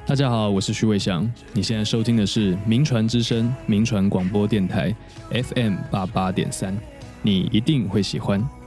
大家好，我是徐伟翔，你现在收听的是名传之声名传广播电台 FM 88.3，你一定会喜欢。